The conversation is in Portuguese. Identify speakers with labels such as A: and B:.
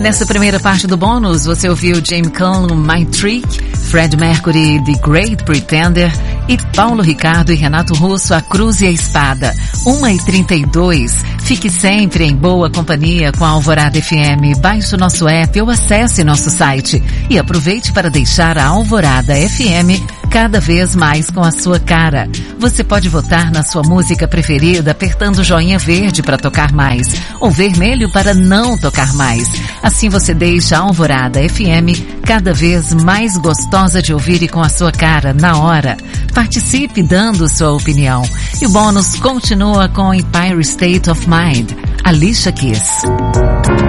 A: Nessa primeira parte do bônus, você ouviu James Conlon, My Trick, Fred Mercury, The Great Pretender e Paulo Ricardo e Renato Russo, A Cruz e a Espada. 1h32. Fique sempre em boa companhia com a Alvorada FM. Baixe o nosso app ou acesse nosso site e aproveite para deixar a Alvorada FM cada vez mais com a sua cara. Você pode votar na sua música preferida apertando o joinha verde para tocar mais ou vermelho para não tocar mais. Assim você deixa a Alvorada FM cada vez mais gostosa de ouvir e com a sua cara na hora. Participe dando sua opinião. E o bônus continua com Empire State of Mind, Alicia Keys.